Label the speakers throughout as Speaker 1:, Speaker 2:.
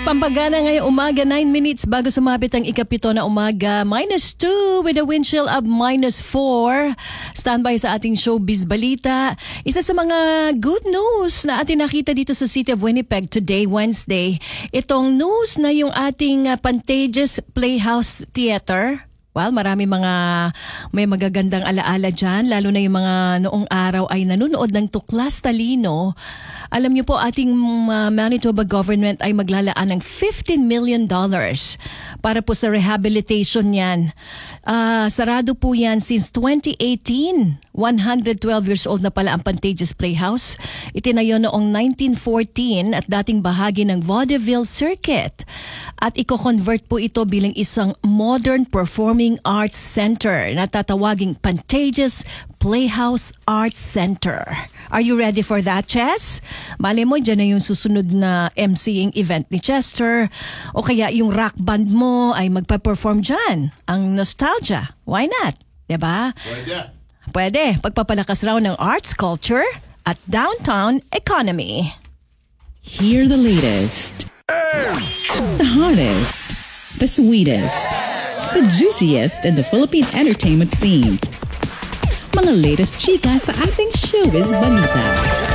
Speaker 1: Pampagana ngayong umaga, 9 minutes bago sumapit ang ikapito na umaga. -2 with a wind chill of -4. Standby sa ating showbiz balita. Isa sa mga good news na ating nakita dito sa City of Winnipeg today, Wednesday. Itong news na yung ating Pantages Playhouse Theater. Well, may magagandang alaala dyan, lalo na yung mga noong araw ay nanonood ng Tuklas Talino. Alam niyo po, ating Manitoba government ay maglalaan ng $15 million para po sa rehabilitation yan. Sarado po yan since 2018. 112 years old na pala ang Pantages Playhouse. Itinayo noong 1914 at dating bahagi ng Vaudeville Circuit. At i-convert po ito bilang isang modern performing arts center na tatawaging Pantages Playhouse Arts Center. Are you ready for that, Chess? Malay mo, dyan na yung susunod na MCing event ni Chester. O kaya yung rock band mo ay magpa-perform dyan. Ang nostalgia. Why not? Diba? Pwede. Pagpapalakas raw ng arts culture at downtown economy.
Speaker 2: Hear the latest, the hottest, the sweetest, the juiciest in the Philippine entertainment scene. Mga latest chika sa ating showbiz balita.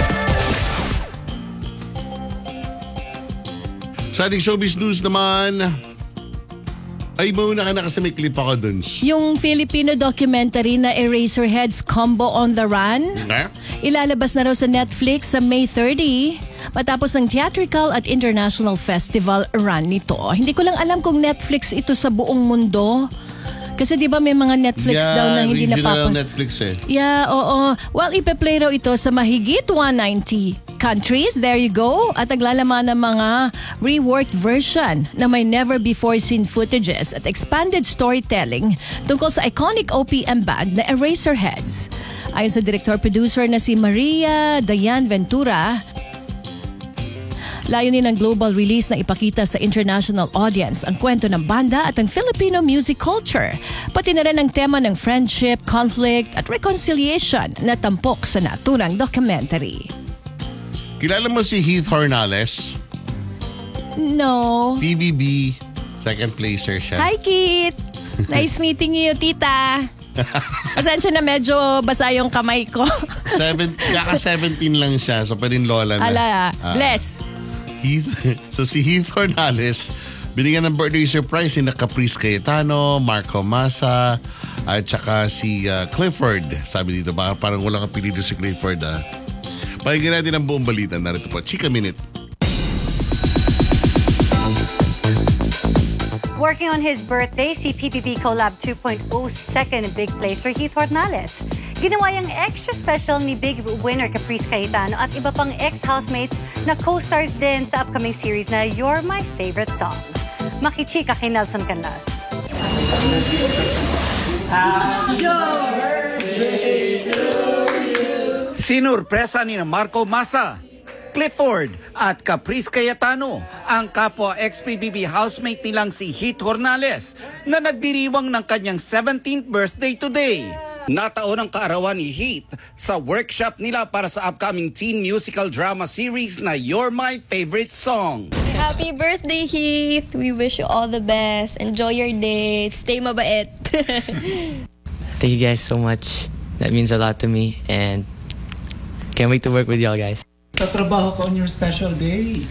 Speaker 3: Sa ating showbiz news naman, ay mauna ka na kasi may clip ako dun.
Speaker 1: Yung Filipino documentary na Eraserheads Combo on the Run, ilalabas na raw sa Netflix sa May 30 matapos ang theatrical at international festival run nito. Hindi ko lang alam kung Netflix ito sa buong mundo. Kasi di ba may mga Netflix daw na hindi
Speaker 3: regional Netflix eh.
Speaker 1: Yeah, oo. Well, ipe-play raw ito sa mahigit 190 countries. There you go. At naglalaman ng mga reworked version na may never-before-seen footages at expanded storytelling tungkol sa iconic OPM band na Eraserheads. Ayon sa director-producer na si Maria Dayan Ventura, layunin ng global release na ipakita sa international audience ang kwento ng banda at ang Filipino music culture, pati na rin ang tema ng friendship, conflict at reconciliation na tampok sa naturang documentary.
Speaker 3: Kilala mo si Heath Hornales?
Speaker 1: No.
Speaker 3: PBB, second placer siya.
Speaker 1: Hi, Kit! Nice meeting you, tita. Pasensya na medyo basa yung kamay ko.
Speaker 3: Kaka-17 lang siya, so pwedeng lola na.
Speaker 1: Ala, bless.
Speaker 3: So si Heath Hornales, binigyan ng birthday surprise si Caprice Cayetano, Marco Massa, at saka si Clifford. Sabi dito, parang walang apelido si Clifford. Pakinggan natin ang buong balita. Narito po, Chika Minute.
Speaker 4: Working on his birthday, si PBB Collab 2.0 second big placer Heath Hornales. Ginawa yung extra special ni big winner Caprice Cayetano at iba pang ex-housemates na co-stars din sa upcoming series na You're My Favorite Song. Makichika kay Nelson Canlas.
Speaker 5: Sinurpresa ni Marco Massa, Clifford at Caprice Cayetano ang kapwa ex-PBB housemate nilang si Heath Hornales na nagdiriwang ng kanyang 17th birthday today. Nataon ang kaarawan ni Heath sa workshop nila para sa upcoming teen musical drama series na You're My Favorite Song.
Speaker 6: Happy birthday, Heath! We wish you all the best. Enjoy your day. Stay mabait.
Speaker 7: Thank you guys so much. That means a lot to me and can't wait to work with y'all guys.
Speaker 8: Tatrabaho ka on your special day.